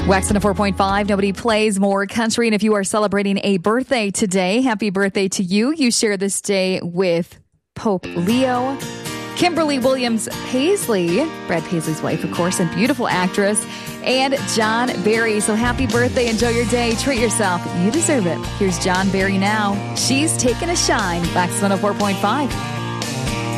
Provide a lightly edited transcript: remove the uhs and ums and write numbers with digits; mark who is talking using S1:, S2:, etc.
S1: Wax 104.5, nobody plays more country. And if you are celebrating a birthday today, happy birthday to you. You share this day with Pope Leo, Kimberly Williams Paisley, Brad Paisley's wife, of course, and beautiful actress, and John Barry. So happy birthday. Enjoy your day. Treat yourself. You deserve it. Here's John Barry now. She's taking a shine. Wax 104.5.